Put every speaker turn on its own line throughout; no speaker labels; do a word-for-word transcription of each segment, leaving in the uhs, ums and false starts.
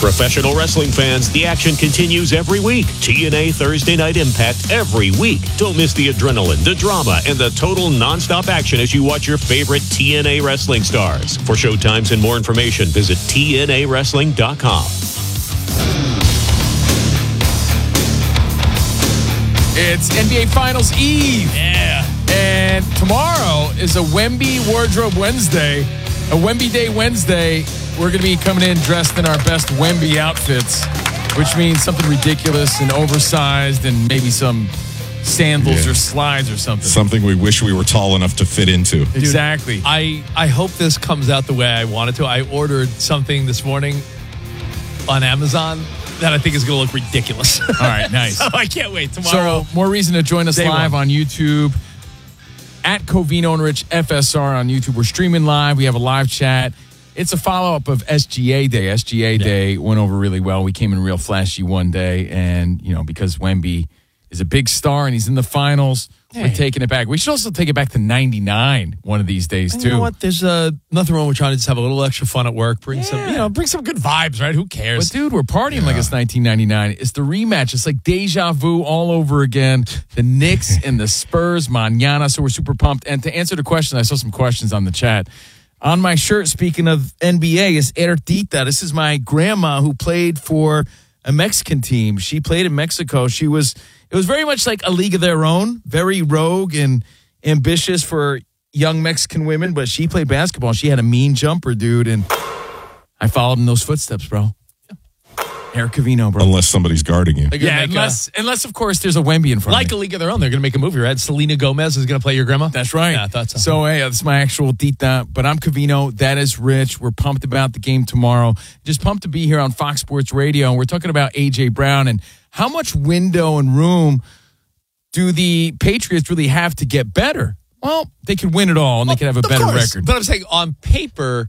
Professional wrestling fans, the action continues every week. T N A Thursday Night Impact every week. Don't miss the adrenaline, the drama, and the total nonstop action as you watch your favorite T N A wrestling stars. For showtimes and more information, visit T N A wrestling dot com.
It's N B A Finals Eve.
Yeah.
And tomorrow is a Wemby Wardrobe Wednesday, a Wemby Day Wednesday. We're going to be coming in dressed in our best Wemby outfits, which means something ridiculous and oversized and maybe some sandals
Yeah.
or slides or something.
Something we wish we were tall enough to fit into.
Exactly.
Dude, I, I hope this comes out the way I want it to. I ordered something this morning on Amazon that I think is going to look ridiculous.
All right, nice.
So I can't wait. Tomorrow.
So more reason to join us
Day
live
one.
on YouTube. At Covino and Rich F S R on YouTube. We're streaming live. We have a live chat. It's a follow-up of S G A Day. S G A
Yeah.
Day went over really well. We came in real flashy one day, and, you know, because Wemby is a big star and he's in the finals, we're
Hey.
taking it back. We should also take it back to ninety-nine one of these days,
And
too.
you know what? There's uh, nothing wrong with trying to just have a little extra fun at work. Bring some, you know, bring some good vibes, right? Who cares?
But, dude, we're partying like it's nineteen ninety-nine. It's the rematch. It's like deja vu all over again. The Knicks and the Spurs, mañana. So we're super pumped. And to answer the question, I saw some questions on the chat. On my shirt, speaking of N B A, is Ertita. This is my grandma who played for a Mexican team. She played in Mexico. She was, it was very much like a league of their own, very rogue and ambitious for young Mexican women, but she played basketball. She had a mean jumper, dude, and I followed in those footsteps, bro. Eric Covino, bro.
Unless somebody's guarding you.
They're gonna
Yeah,
make
unless, unless, of course, there's a Wemby in
a,
front
like
of
a
me.
league of their own. They're going to make a movie, right? Selena Gomez is going to play your grandma.
That's right.
Yeah, I thought so.
So, hey, that's my actual Tita. But I'm Covino. That is Rich. We're pumped about the game tomorrow. Just pumped to be here on Fox Sports Radio. And we're talking about A J Brown and how much window and room do the Patriots really have to get better? Well, they could win it all and they could have a
Of
better
course.
record.
But I'm saying on paper,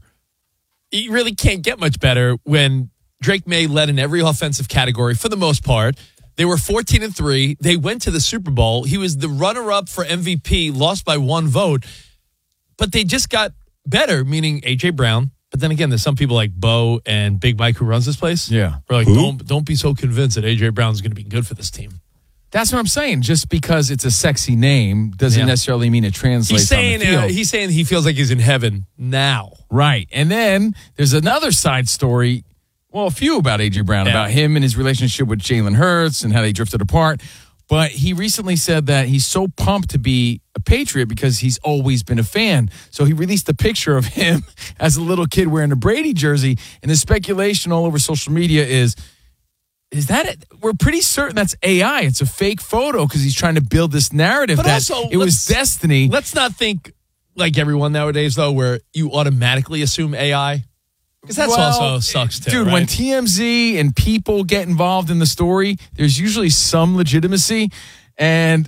you really can't get much better when Drake May led in every offensive category for the most part. They were fourteen and three. They went to the Super Bowl. He was the runner-up for M V P, lost by one vote. But they just got better, meaning A J Brown. But then again, there's some people like Bo and Big Mike who runs this place.
Yeah.
We're like,
Who?
don't don't be so convinced that A J Brown's going to be good for this team.
That's what I'm saying. Just because it's a sexy name doesn't
Yeah.
necessarily mean it translates
He's saying
on the field.
uh, he's saying he feels like he's in heaven now.
Right. And then there's another side story, well, a few about A J Brown,
Yeah.
about him and his relationship with Jalen Hurts and how they drifted apart. But he recently said that he's so pumped to be a Patriot because he's always been a fan. So he released a picture of him as a little kid wearing a Brady jersey. And the speculation all over social media is, is that it? We're pretty certain that's A I. It's a fake photo because he's trying to build this narrative
But
that
also,
it was
let's-
destiny.
Let's not think like everyone nowadays, though, where you automatically assume A I. Because that's
Well,
also sucks, too,
Dude,
right?
when T M Z and people get involved in the story, there's usually some legitimacy. And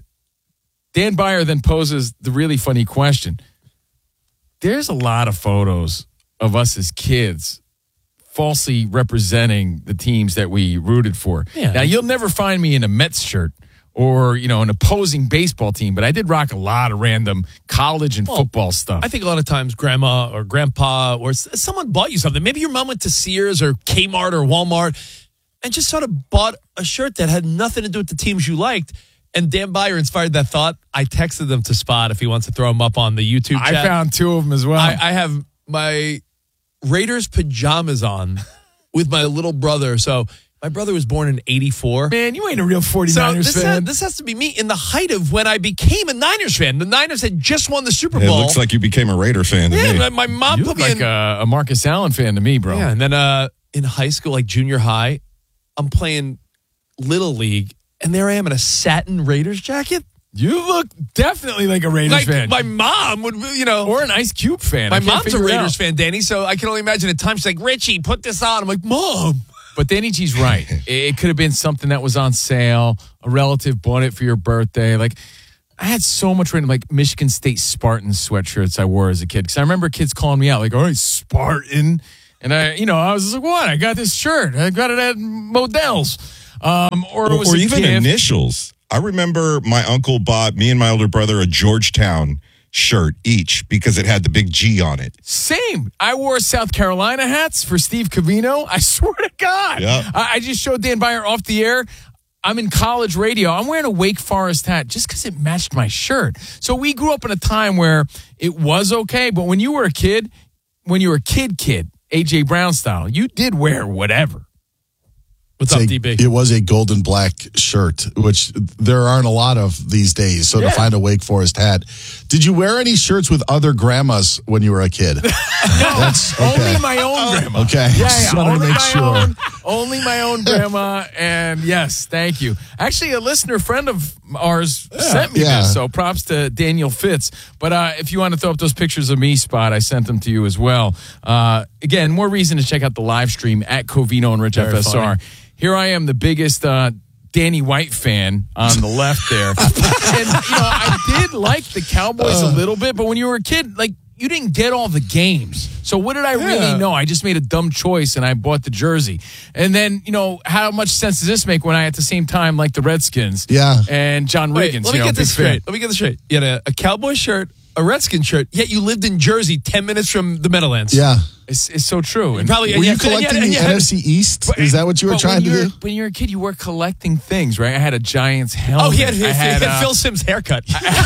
Dan Byer then poses the really funny question. There's a lot of photos of us as kids falsely representing the teams that we rooted for.
Yeah.
Now, you'll never find me in a Mets shirt or, you know, an opposing baseball team, but I did rock a lot of random college and
Well,
football stuff.
I think a lot of times grandma or grandpa or s- someone bought you something. Maybe your mom went to Sears or Kmart or Walmart and just sort of bought a shirt that had nothing to do with the teams you liked. And Dan Byer inspired that thought. I texted them to Spot if he wants to throw them up on the YouTube
I
chat.
found two of them as well.
I, I have my Raiders pajamas on with my little brother. So my brother was born in eighty-four.
Man, you ain't a real
So
49ers
this,
fan.
has, this has to be me in the height of when I became a Niners fan. The Niners had just won the Super
It
Bowl.
looks like you became a Raider fan to
yeah,
me.
my, my mom
You
put
look
me
like
in.
a, a Marcus Allen fan to me, bro.
Yeah, and then uh, in high school, like junior high, I'm playing Little League, and there I am in a satin Raiders jacket.
You look definitely like a Raiders
Like
fan.
my mom would, you know.
or an Ice Cube fan.
my
I can't
mom's a
figure it
Raiders
out.
fan, Danny, so I can only imagine at times she's like, Richie, put this on. I'm like, Mom.
But Danny G's right. It, it could have been something that was on sale. A relative bought it for your birthday. Like, I had so much random, like Michigan State Spartan sweatshirts I wore as a kid. Because I remember kids calling me out, like, all right, Spartan. And I, you know, I was just like, what? I got this shirt. I got it at Modell's. Um, or, it
Or,
was
or
a
even
gift.
initials. I remember my uncle bought me and my older brother a Georgetown shirt each because it had the big G on it.
Same. I wore South Carolina hats for Steve Covino. I swear to God.
Yep.
I, I just showed Dan Byer off the air. I'm in college radio. I'm wearing a Wake Forest hat just because it matched my shirt. So we grew up in a time where it was okay, but when you were a kid, when you were a kid kid, A J Brown style, you did wear whatever.
What's
It's
up,
a-
D B?
It was a golden black shirt, which there aren't a lot of these days. So
Yeah.
to find a Wake Forest hat. Did you wear any shirts with other grandmas when you were a kid? That's okay.
Only my own grandma.
Okay.
Yeah,
Just
yeah.
wanted to
Only
make
my
sure.
own. Only my own grandma. And yes, thank you. Actually, a listener friend of ours sent me
Yeah.
this. So props to Daniel Fitz. But uh, if you want to throw up those pictures of me, Spot, I sent them to you as well. Uh, again, more reason to check out the live stream at Covino and Rich
Very
F S R.
funny.
Here I am, the biggest uh, Danny White fan on the left there. And, you know, I did like the Cowboys a little bit, but when you were a kid, like, you didn't get all the games. So what did I really
Yeah.
know? I just made a dumb choice and I bought the jersey. And then, you know, how much sense does this make when I at the same time like the Redskins?
Yeah.
And John
Wait,
Riggins,
let me
you know,
get this
big fan.
straight. Let me get this straight. You had a, a Cowboy shirt, a Redskin shirt, yet you lived in Jersey ten minutes from the Meadowlands.
Yeah.
It's, it's so true. And
Probably
Were
yeah,
you collecting
yeah,
the
yeah.
N F C East?
But-
Is that what you were
but
trying
when
to
you're,
do?
When you were a kid, you were collecting things, right? I had a Giants helmet.
Oh, he had, he
I had,
had
uh,
Phil Simms' haircut.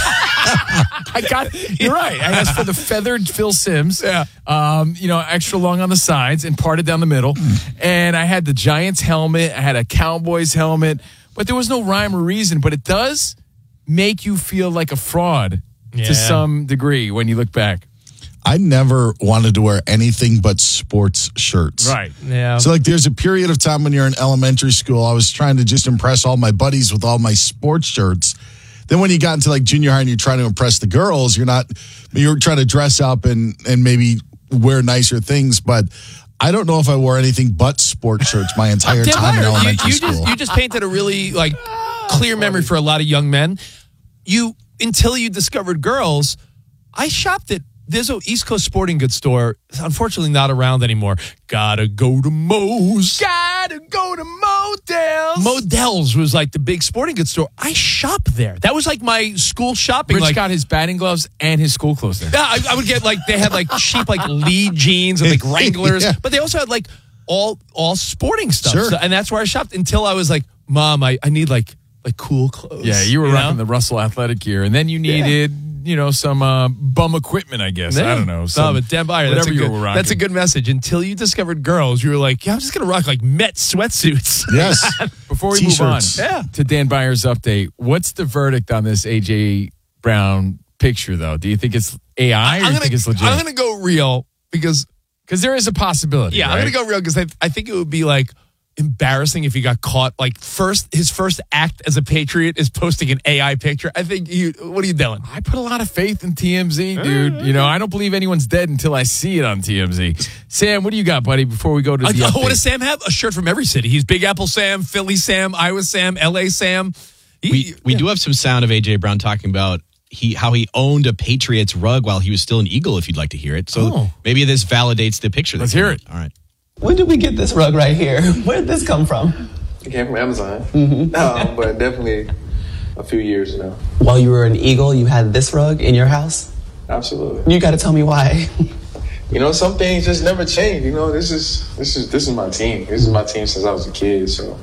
I got you're right. I asked for the feathered Phil Simms.
Yeah.
Um, you know, extra long on the sides and parted down the middle. And I had the Giants helmet. I had a Cowboys helmet. But there was no rhyme or reason. But it does make you feel like a fraud
Yeah.
to some degree when you look back.
I never wanted to wear anything but sports shirts.
Yeah.
So, like, there's a period of time when you're in elementary school, I was trying to just impress all my buddies with all my sports shirts. Then when you got into, like, junior high and you're trying to impress the girls, you're not, you're trying to dress up and, and maybe wear nicer things. But I don't know if I wore anything but sports shirts my entire
Dan
time in
Byer, you,
elementary
you
school.
just, you just painted a really like clear memory for a lot of young men. You until you discovered girls, I shopped at there's an East Coast sporting goods store. It's unfortunately not around anymore. Gotta go to Moe's.
Gotta go to Modell's.
Modell's was like the big sporting goods store. I shop there. That was like my school shopping.
Rich
like,
got his batting gloves and his school clothes there.
yeah, I, I would get like they had like cheap like Lee jeans and like Wranglers,
Yeah.
but they also had like all all sporting stuff.
Sure.
So- and that's where I shopped until I was like, Mom, I, I need like like cool clothes.
Yeah, you were
know?
rocking the Russell athletic gear, and then you needed, you know, some uh, bum equipment, I guess. I don't know.
No,
some-
but Dan Byer, that's
whatever
a,
you
good,
were rocking.
that's a good message. Until you discovered girls, you were like, yeah, I'm just going to rock like Met sweatsuits.
Yes.
Before we
T-shirts.
move on
Yeah.
to Dan Byer's update, what's the verdict on this A J Brown picture, though? Do you think it's A I or do you
I'm
think it's legit?
I'm going to go real because,
Because there is a possibility.
yeah, I'm
right?
going to go real because I, I think it would be like embarrassing if he got caught. Like, first, his first act as a Patriot is posting an A I picture. I think you, what are you doing?
I put a lot of faith in T M Z, dude. You know, I don't believe anyone's dead until I see it on T M Z. Sam, what do you got, buddy, before we go to the
Uh,
update?
what does Sam have? A shirt from every city. He's Big Apple Sam, Philly Sam, Iowa Sam, L A Sam. He-
We we
yeah.
do have some sound of A J Brown talking about he how he owned a Patriots rug while he was still an Eagle. If you'd like to hear it, so
Oh.
maybe this validates the picture. that
Let's
came
hear
out.
it.
All right.
When did we get this rug right here? Where did this come from?
It came from Amazon, um, but definitely a few years now.
While you were an Eagle, you had this rug in your house?
Absolutely.
You got to tell me why.
You know, some things just never change. You know, this is this is this is my team. This is my team since I was a kid. So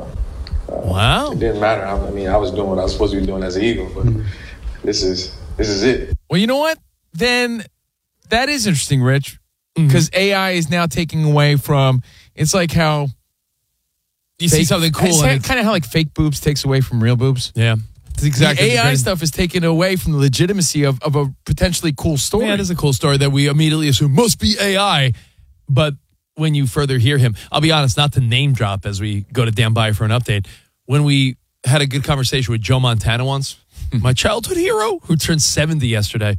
uh, uh,
Wow.
it didn't matter. How, I mean, I was doing what I was supposed to be doing as an Eagle, but this is this is it.
Well, you know what? Then that is interesting, Rich,
Mm-hmm.
because A I is now taking away from. It's like how
You see something cool
It's
and it-
kind of how like fake boobs takes away from real boobs.
Yeah. It's exactly
the A I
great-
stuff is taken away from the legitimacy of, of a potentially cool story.
Yeah, it is a cool story that we immediately assume must be A I. But when you further hear him, I'll be honest, not to name drop as we go to Dan Byer for an update. When we had a good conversation with Joe Montana once, my childhood hero who turned seventy yesterday,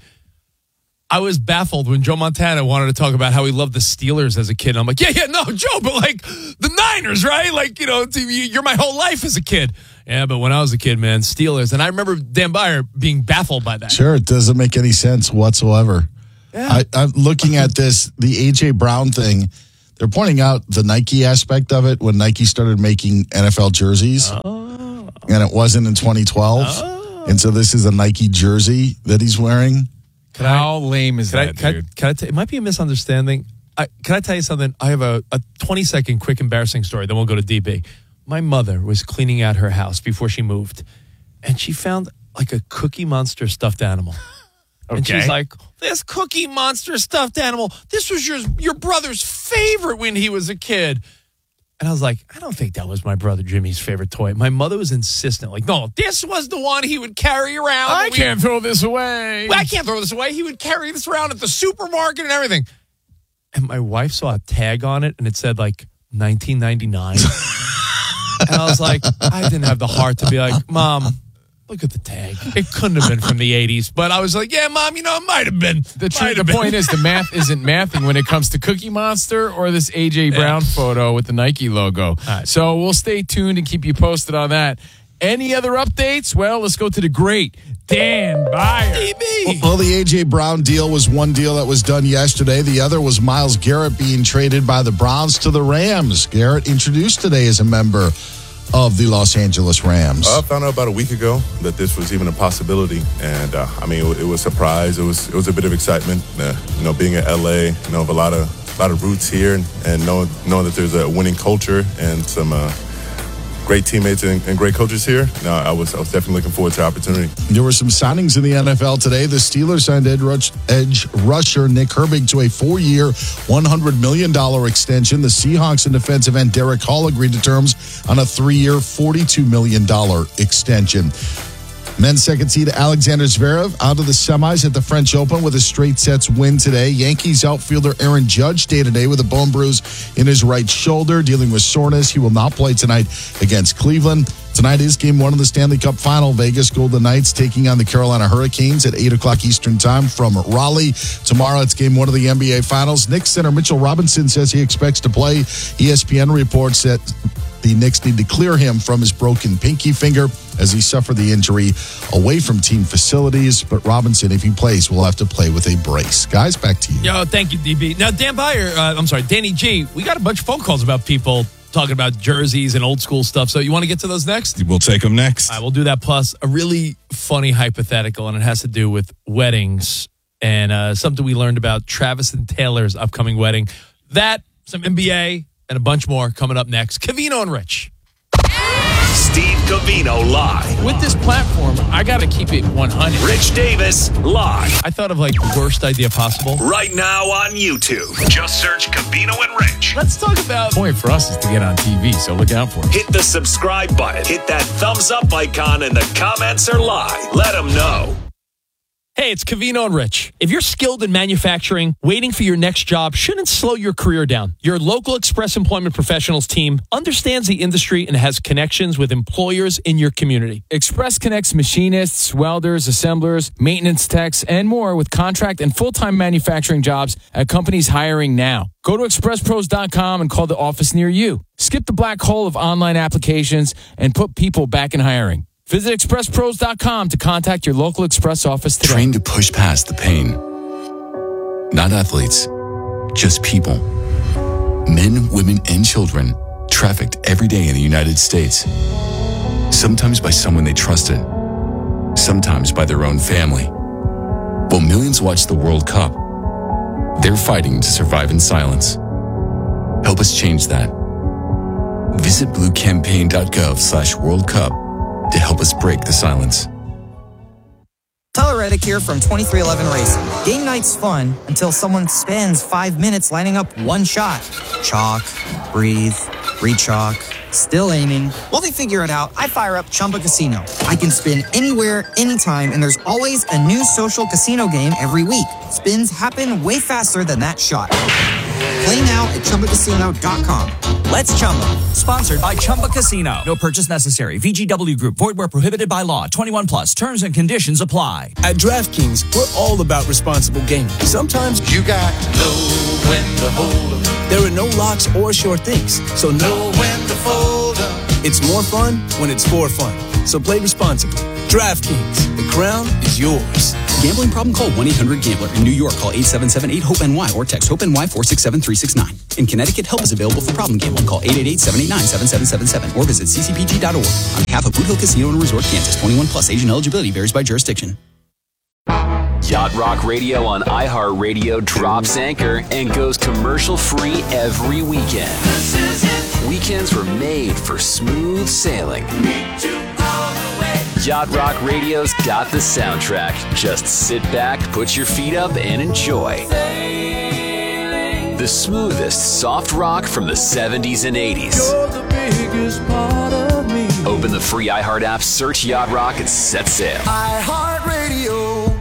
I was baffled when Joe Montana wanted to talk about how he loved the Steelers as a kid. I'm like, yeah, yeah, no, Joe, but like the Niners, right? Like, you know, you're my whole life as a kid. Yeah, but when I was a kid, man, Steelers. And I remember Dan Byer being baffled by that.
Sure, it doesn't make any sense whatsoever. I, I'm looking at this, the A J Brown thing. They're pointing out the Nike aspect of it when Nike started making N F L jerseys,
Oh.
and it wasn't in twenty twelve. And so this is a Nike jersey that he's wearing.
Can
How lame is
Can I,
that,
can I,
dude?
can I t- it might be a misunderstanding. I, can I tell you something? I have a, a twenty second quick embarrassing story. Then we'll go to D B. My mother was cleaning out her house before she moved, and she found like a Cookie Monster stuffed animal. And
Okay.
she's like, this Cookie Monster stuffed animal, this was your, your brother's favorite when he was a kid. And I was like, I don't think that was my brother Jimmy's favorite toy. My mother was insistent, like, no, this was the one he would carry around.
I
and we-
can't throw this away.
I can't throw this away. He would carry this around at the supermarket and everything. And my wife saw a tag on it, and it said, like, nineteen ninety-nine. And I was like, I didn't have the heart to be like, Mom, look at the tag. It couldn't have been from the eighties. But I was like, yeah, Mom, you know, it might have been.
The, tr-
Might
the
have been.
point is, the math isn't mathing when it comes to Cookie Monster or this A J Brown photo with the Nike logo.
right.
So we'll stay tuned and keep you posted on that. Any other updates? Well, let's go to the great Dan Byer.
D B.
Well, the A J Brown deal was one deal that was done yesterday. The other was Myles Garrett being traded by the Browns to the Rams. Garrett introduced today as a member of the Los Angeles Rams.
I found out about a week ago that this was even a possibility, and uh, I mean, it, it was a surprise. It was it was a bit of excitement. Uh, you know, being in L A, you know, of a lot of a lot of roots here, and, and knowing knowing that there's a winning culture and some uh, great teammates and, and great coaches here. No, I was I was definitely looking forward to the opportunity.
There were some signings in the N F L today. The Steelers signed edge, rush, edge rusher Nick Herbig to a four-year, one hundred million dollars extension. The Seahawks and defensive end Derek Hall agreed to terms on a three-year, forty-two million dollars extension. Men's second seed Alexander Zverev out of the semis at the French Open with a straight sets win today. Yankees outfielder Aaron Judge day today with a bone bruise in his right shoulder, dealing with soreness. He will not play tonight against Cleveland. Tonight is game one of the Stanley Cup Final. Vegas Golden Knights taking on the Carolina Hurricanes at eight o'clock Eastern Time from Raleigh. Tomorrow it's game one of the N B A Finals. Knicks center Mitchell Robinson says he expects to play. E S P N reports that the Knicks need to clear him from his broken pinky finger as he suffered the injury away from team facilities. But Robinson, if he plays, will have to play with a brace. Guys, back to you.
Yo, thank you, D B. Now, Dan Byer, uh, I'm sorry, Danny G, we got a bunch of phone calls about people talking about jerseys and old school stuff. So you want to get to those next?
We'll take them next.
All right, we'll do that. Plus, a really funny hypothetical, and it has to do with weddings and uh, something we learned about Travis and Taylor's upcoming wedding. That, some N B A, and a bunch more coming up next. Covino and Rich.
Steve Covino live.
With this platform, I got to keep it one hundred.
Rich Davis live.
I thought of like the worst idea possible.
Right now on YouTube. Just search Covino and Rich.
Let's talk about.
The point for us is to get on T V, so look out for it.
Hit the subscribe button. Hit that thumbs up icon, and the comments are live. Let them know.
Hey, it's Covino and Rich. If you're skilled in manufacturing, waiting for your next job shouldn't slow your career down. Your local Express Employment Professionals team understands the industry and has connections with employers in your community.
Express connects machinists, welders, assemblers, maintenance techs, and more with contract and full-time manufacturing jobs at companies hiring now. Go to express pros dot com and call the office near you. Skip the black hole of online applications and put people back in hiring. Visit express pros dot com to contact your local Express office today.
Trained to push past the pain. Not athletes, just people. Men, women, and children trafficked every day in the United States. Sometimes by someone they trusted, sometimes by their own family. While millions watch the World Cup, they're fighting to survive in silence. Help us change that. Visit blue campaign dot gov slash World Cup to help us break the silence.
Tyler Reddick here from twenty-three eleven Racing. Game night's fun until someone spends five minutes lining up one shot. Chalk, breathe, re-chalk, still aiming. While they figure it out, I fire up Chumba Casino. I can spin anywhere, anytime, and there's always a new social casino game every week. Spins happen way faster than that shot. Play now at chumba casino dot com. Let's Chumba.
Sponsored by Chumba Casino. No purchase necessary. V G W Group. Void where prohibited by law. twenty-one plus. Terms and conditions apply.
At DraftKings, we're all about responsible gaming. Sometimes you got to know when to hold 'em. There are no locks or sure things, so know when to fold 'em. It's more fun when it's for fun. So play responsibly. DraftKings. The crown is yours.
Gambling problem? Call one eight hundred gambler. In New York, call eight seven seven eight hope N Y or text HOPE-NY four six seven three six nine. In Connecticut, help is available for problem gambling. Call eight eight eight seven eight nine seven seven seven seven or visit c c p g dot org. On behalf of Boot Hill Casino and Resort, Kansas, twenty-one plus, age and eligibility varies by jurisdiction.
Yacht Rock Radio on iHeartRadio drops anchor and goes commercial-free every weekend. Weekends were made for smooth sailing. Yacht Rock Radio's got the soundtrack. Just sit back, put your feet up, and enjoy. The smoothest soft rock from the seventies and eighties.
You're the biggest part of me.
Open the free iHeart app, search Yacht Rock, and set sail.
iHeartRadio.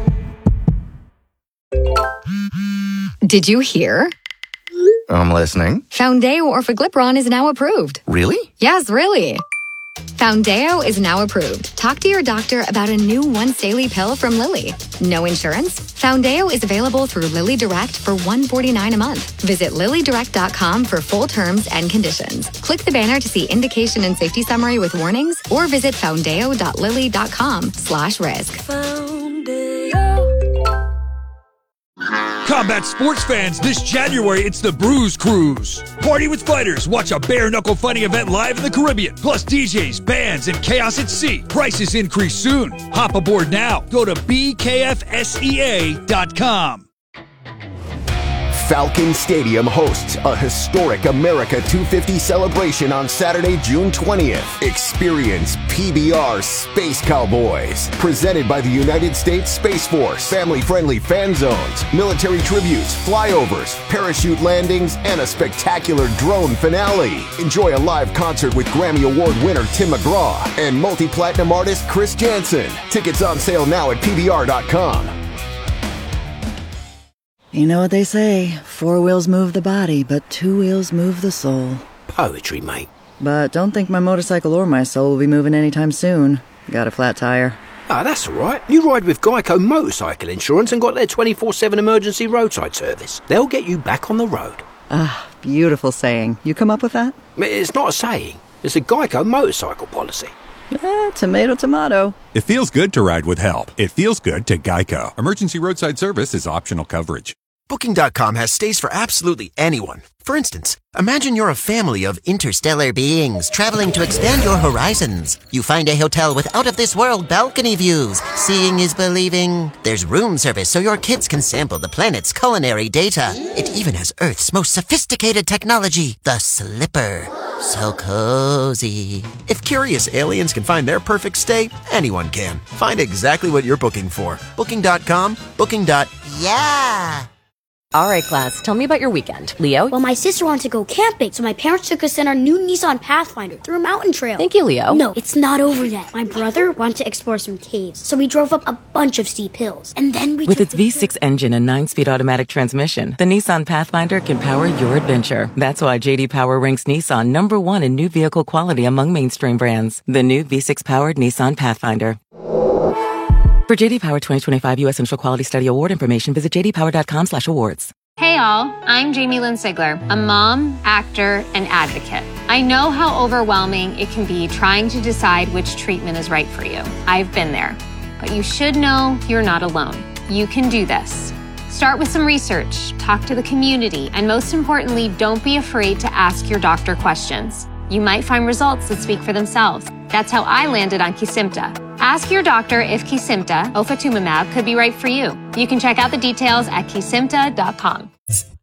Did you hear?
I'm listening.
Foundeo Orforglipron is now approved.
Really?
Yes, really. Foundeo is now approved. Talk to your doctor about a new once-daily pill from Lilly. No insurance? Foundeo is available through Lilly Direct for one hundred forty-nine dollars a month. Visit lilly direct dot com for full terms and conditions. Click the banner to see indication and safety summary with warnings, or visit foundeo dot lilly dot com slash risk.
Combat sports fans, this January it's the Bruise Cruise. Party with fighters, watch a bare-knuckle fighting event live in the Caribbean. Plus D Js, bands, and chaos at sea. Prices increase soon. Hop aboard now. Go to b k f s e a dot com.
Falcon Stadium hosts a historic America two fifty celebration on Saturday, June twentieth. Experience P B R Space Cowboys, presented by the United States Space Force. Family-friendly fan zones, military tributes, flyovers, parachute landings, and a spectacular drone finale. Enjoy a live concert with Grammy Award winner Tim McGraw and multi-platinum artist Chris Jansen. Tickets on sale now at p b r dot com.
You know what they say, four wheels move the body, but two wheels move the soul.
Poetry, mate.
But don't think my motorcycle or my soul will be moving anytime soon. Got a flat tire.
Ah, that's all right. You ride with Geico Motorcycle Insurance and got their twenty-four seven emergency roadside service. They'll get you back on the road.
Ah, beautiful saying. You come up with that?
It's not a saying. It's a Geico motorcycle policy.
Eh, tomato, tomato.
It feels good to ride with help. It feels good to Geico. Emergency roadside service is optional coverage.
Booking dot com has stays for absolutely anyone. For instance, imagine you're a family of interstellar beings traveling to expand your horizons. You find a hotel with out-of-this-world balcony views. Seeing is believing. There's room service so your kids can sample the planet's culinary data. It even has Earth's most sophisticated technology, the Slipper. So cozy. If curious aliens can find their perfect stay, anyone can. Find exactly what you're booking for. Booking dot com, booking. Yeah.
All right, class, tell me about your weekend. Leo?
Well, my sister wanted to go camping, so my parents took us in our new Nissan Pathfinder through a mountain trail.
Thank you, Leo.
No, it's not over yet. My brother wanted to explore some caves, so we drove up a bunch of steep hills. And then we
With its V six engine and nine-speed automatic transmission, the Nissan Pathfinder can power your adventure. That's why J D Power ranks Nissan number one in new vehicle quality among mainstream brands. The new V six-powered Nissan Pathfinder. For J D Power twenty twenty-five U S Central Quality Study Award information, visit j d power dot com slash awards.
Hey all, I'm Jamie Lynn Sigler, a mom, actor, and advocate. I know how overwhelming it can be trying to decide which treatment is right for you. I've been there. But you should know you're not alone. You can do this. Start with some research, talk to the community, and most importantly, don't be afraid to ask your doctor questions. You might find results that speak for themselves. That's how I landed on Kesimpta. Ask your doctor if Kesimpta, ofatumumab, could be right for you. You can check out the details at kesimpta dot com.